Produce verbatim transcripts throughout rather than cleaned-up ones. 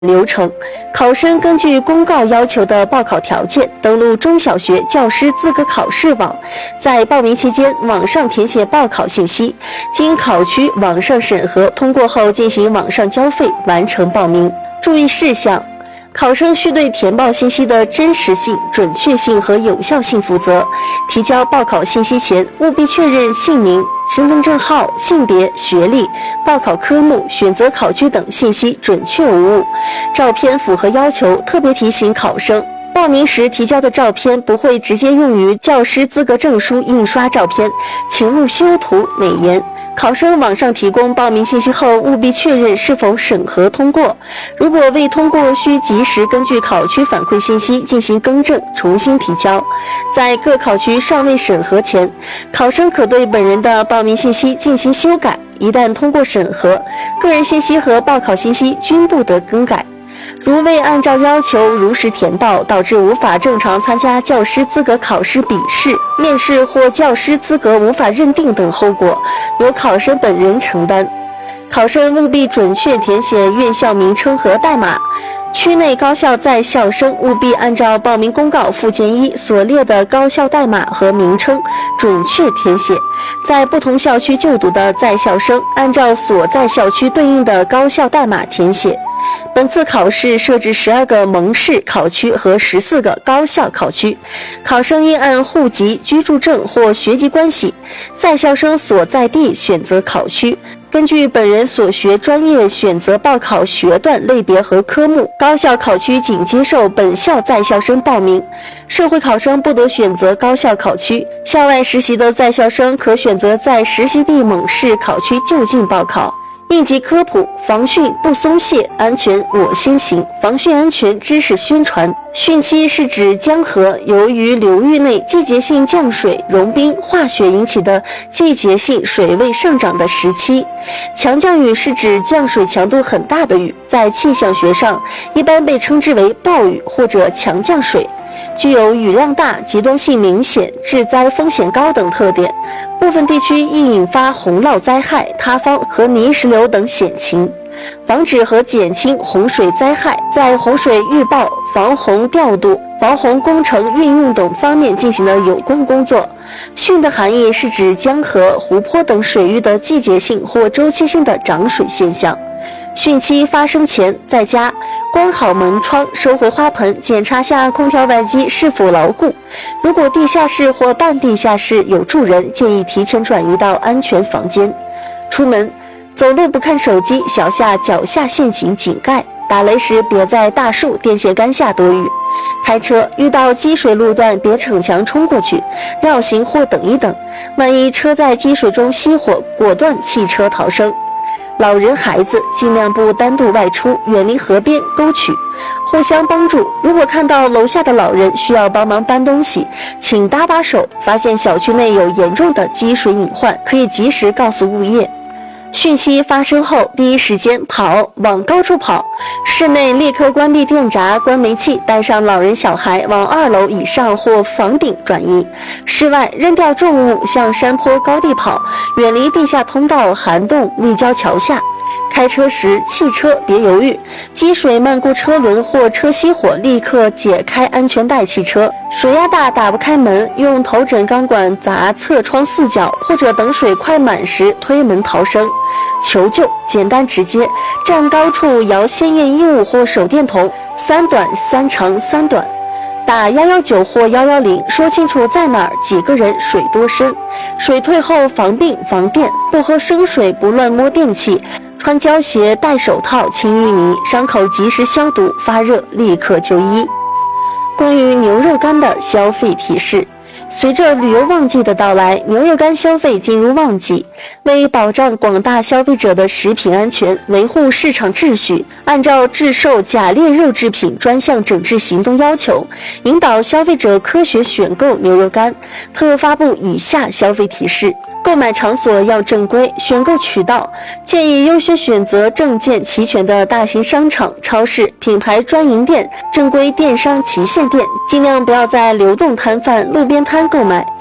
流程，考生根据公告要求的报考条件，登录中小学教师资格考试网，在报名期间网上填写报考信息，经考区网上审核通过后进行网上交费，完成报名。注意事项：考生需对填报信息的真实性、准确性和有效性负责。提交报考信息前，务必确认姓名、身份证号、性别、学历、报考科目、选择考区等信息准确无误。照片符合要求，特别提醒考生，报名时提交的照片不会直接用于教师资格证书印刷照片，请勿修图美颜。考生网上提供报名信息后，务必确认是否审核通过。如果未通过，需及时根据考区反馈信息进行更正，重新提交。在各考区尚未审核前，考生可对本人的报名信息进行修改。一旦通过审核，个人信息和报考信息均不得更改。如未按照要求如实填报，导致无法正常参加教师资格考试笔试、面试或教师资格无法认定等后果，由考生本人承担。考生务必准确填写院校名称和代码。区内高校在校生务必按照报名公告附件一所列的高校代码和名称准确填写。在不同校区就读的在校生按照所在校区对应的高校代码填写。本次考试设置十二个蒙氏考区和十四个高校考区，考生应按户籍、居住证或学籍关系，在校生所在地选择考区，根据本人所学专业选择报考学段类别和科目。高校考区仅接受本校在校生报名，社会考生不得选择高校考区。校外实习的在校生可选择在实习地蒙氏考区就近报考。应急科普：防汛不松懈，安全我先行。防汛安全知识宣传。汛期是指江河由于流域内季节性降水、融冰、化雪引起的季节性水位上涨的时期。强降雨是指降水强度很大的雨，在气象学上一般被称之为暴雨或者强降水，具有雨量大、极端性明显、致灾风险高等特点。部分地区易引发洪涝灾害、塌方和泥石流等险情。防止和减轻洪水灾害，在洪水预报、防洪调度、防洪工程运用等方面进行了有关工作。汛的含义是指江河、湖泊等水域的季节性或周期性的涨水现象。汛期发生前，在家关好门窗，收回花盆，检查下空调外机是否牢固。如果地下室或半地下室有住人，建议提前转移到安全房间。出门走路不看手机，小下脚下陷阱井盖。打雷时别在大树、电线杆下躲雨。开车遇到积水路段，别逞强冲过去，绕行或等一等。万一车在积水中熄火，果断弃车逃生。老人孩子尽量不单独外出，远离河边沟渠，互相帮助。如果看到楼下的老人需要帮忙搬东西，请搭把手。发现小区内有严重的积水隐患，可以及时告诉物业。汛期发生后，第一时间跑，往高处跑。室内立刻关闭电闸、关煤气，带上老人小孩往二楼以上或房顶转移。室外扔掉重物，向山坡高地跑，远离地下通道、涵洞、立交桥下。开车时汽车别犹豫，积水漫过车轮或车熄火，立刻解开安全带弃车。水压大打不开门，用头枕钢管砸侧窗四角，或者等水快满时推门逃生。求救简单直接，站高处摇鲜艳衣物或手电筒，三短三长三短。打一一九或一一零，说清楚在哪儿、几个人、水多深。水退后防病防电，不喝生水，不乱摸电器。穿胶鞋，戴手套，清淤泥，伤口及时消毒，发热立刻就医。关于牛肉干的消费提示：随着旅游旺季的到来，牛肉干消费进入旺季。为保障广大消费者的食品安全，维护市场秩序，按照制售假劣肉制品专项整治行动要求，引导消费者科学选购牛肉干，特发布以下消费提示：购买场所要正规，选购渠道建议优先选择证件齐全的大型商场、超市、品牌专营店、正规电商旗舰店，尽量不要在流动摊贩、路边摊购买。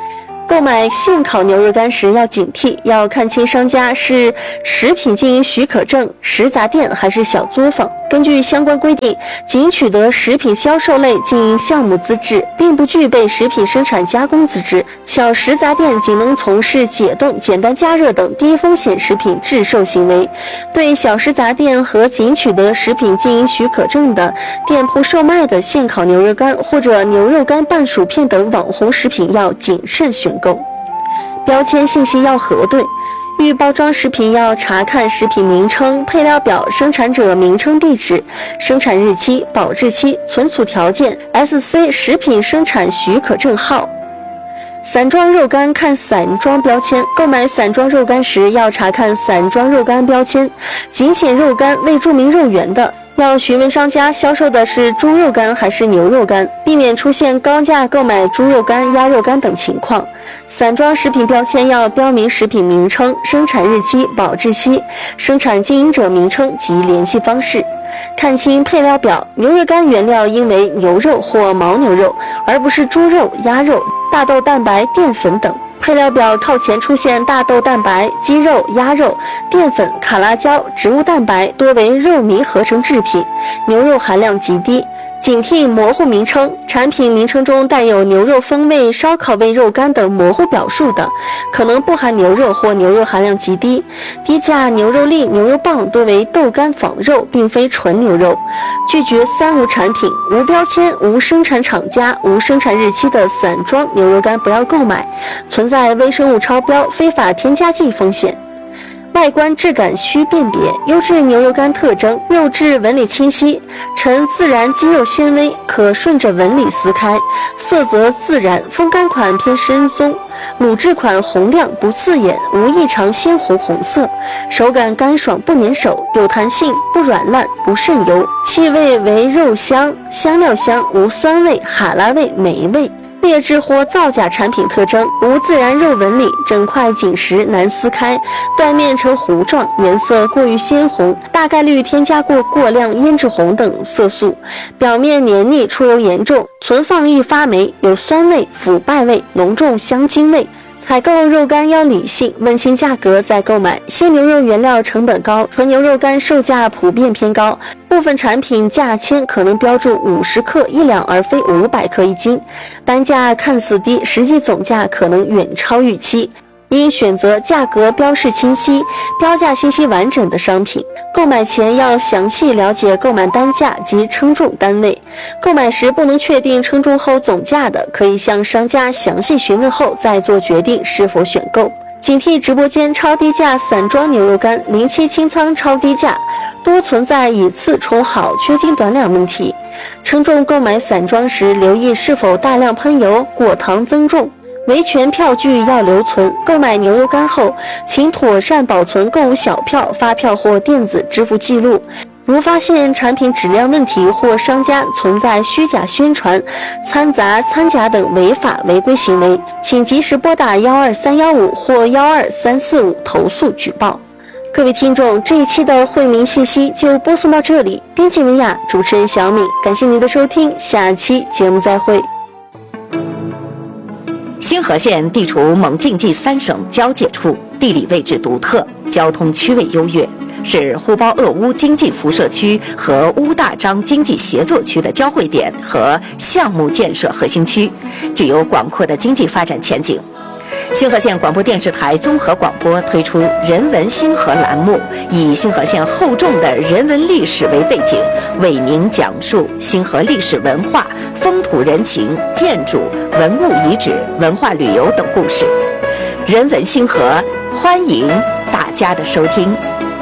购买现烤牛肉干时要警惕，要看清商家是食品经营许可证、食杂店还是小作坊。根据相关规定，仅取得食品销售类经营项目资质，并不具备食品生产加工资质。小食杂店仅能从事解冻、简单加热等低风险食品制售行为。对小食杂店和仅取得食品经营许可证的店铺售卖的现烤牛肉干或者牛肉干拌薯片等网红食品要谨慎选购。标签信息要核对。预包装食品要查看食品名称、配料表、生产者名称、地址、生产日期、保质期、存储条件、S C 食品生产许可证号。散装肉干看散装标签，购买散装肉干时要查看散装肉干标签，仅显肉干未注明肉源的，要询问商家销售的是猪肉干还是牛肉干，避免出现高价购买猪肉干、鸭肉干等情况。散装食品标签要标明食品名称、生产日期、保质期、生产经营者名称及联系方式。看清配料表，牛肉干原料应为牛肉或牦牛肉，而不是猪肉、鸭肉、大豆蛋白、淀粉等。配料表靠前出现大豆蛋白、鸡肉、鸭肉、淀粉、卡拉胶、植物蛋白，多为肉糜合成制品，牛肉含量极低。警惕模糊名称，产品名称中带有牛肉风味、烧烤味肉干等模糊表述的，可能不含牛肉或牛肉含量极低。低价牛肉粒、牛肉棒多为豆干仿肉，并非纯牛肉。拒绝三无产品：无标签、无生产厂家、无生产日期的散装牛肉干不要购买，存在微生物超标、非法添加剂风险。外观质感需辨别，优质牛肉干特征：肉质纹理清晰，呈自然肌肉纤维，可顺着纹理撕开；色泽自然，风干款偏深棕，卤制款红亮不刺眼，无异常鲜红红色；手感干爽不粘手，有弹性，不软烂，不渗油；气味为肉香、香料香，无酸味、哈喇味、霉味。劣质或造假产品特征：无自然肉纹理，整块紧实难撕开，断面呈糊状，颜色过于鲜红，大概率添加过过量胭脂红等色素，表面黏腻，出油严重，存放易发霉，有酸味、腐败味，浓重香精味。采购肉干要理性，问清价格再购买。鲜牛肉原料成本高，纯牛肉干售价普遍偏高，部分产品价签可能标注五十克一两，而非五百克一斤，单价看似低，实际总价可能远超预期。应选择价格标示清晰、标价信息完整的商品。购买前要详细了解购买单价及称重单位。购买时不能确定称重后总价的，可以向商家详细询问后再做决定是否选购。警惕直播间超低价散装牛肉干、零期清仓超低价，多存在以次充好、缺斤短两问题。称重购买散装时，留意是否大量喷油、果糖增重。维权票据要留存，购买牛肉干后，请妥善保存购物小票、发票或电子支付记录。如发现产品质量问题或商家存在虚假宣传、掺杂掺假等违法违规行为，请及时拨打幺二三幺五或幺二三四五投诉举报。各位听众，这一期的惠民信息就播送到这里。编辑文雅，主持人小敏，感谢您的收听，下期节目再会。 星河县地处蒙晋冀三省交界处，地理位置独特，交通区位优越，是呼包鄂乌经济辐射区和乌大章经济协作区的交汇点和项目建设核心区，具有广阔的经济发展前景。星河县广播电视台综合广播推出人文星河栏目，以星河县厚重的人文历史为背景，为您讲述星河历史文化、风土人情、建筑、文物遗址、文化旅游等故事。人文星河，欢迎大家的收听。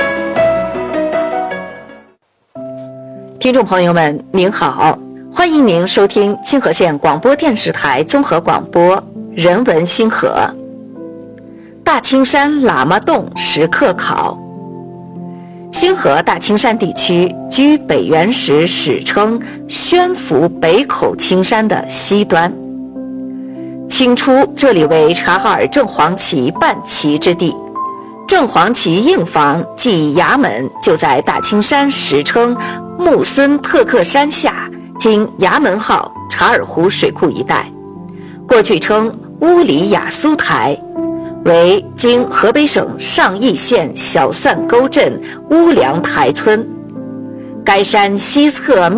听众朋友们，您好，欢迎您收听星河县广播电视台综合广播人文星河。大青山喇嘛洞石刻考。星河大青山地区居北元时史称宣府北口青山的西端。清初这里为察哈尔正黄旗办旗之地，正黄旗硬房即衙门就在大青山史称木孙特克山下，今衙门号察尔湖水库一带。过去称乌里雅苏台，为经河北省上邑县小蒜沟镇乌梁台村。该山西侧